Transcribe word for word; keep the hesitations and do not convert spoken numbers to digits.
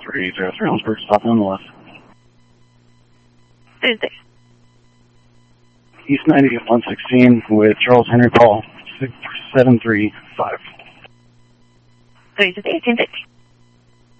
three zero three Ellensburg, stop on the left. Thursday. East ninety, one sixteen with Charles Henry Paul, six seven three five. Thursday, ten fifty.